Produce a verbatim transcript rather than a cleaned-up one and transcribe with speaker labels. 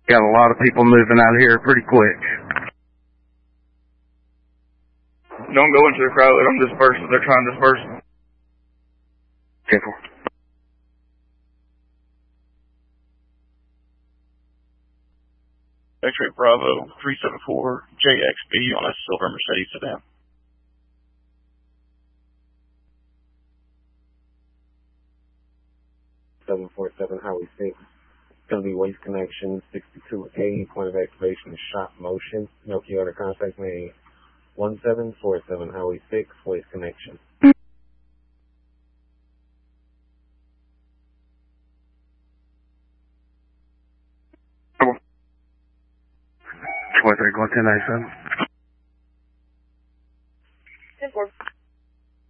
Speaker 1: Got a lot of people moving out of here pretty quick.
Speaker 2: Don't go into the crowd. Let them disperse. They're trying to disperse.
Speaker 1: Careful.
Speaker 2: X-ray Bravo three seven four J X B on a silver Mercedes sedan.
Speaker 3: seven four seven Highway six. Going to be Waste Connection sixty-two A. Point of activation is shop motion. No key order contact made. one seven four seven Highway six. Waste Connection.
Speaker 1: twenty-three, one ten ninety-seven.